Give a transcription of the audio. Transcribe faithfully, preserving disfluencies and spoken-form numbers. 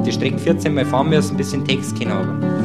die Strecke vierzehn Mal fahren müssen, bis sie den Text kennen haben.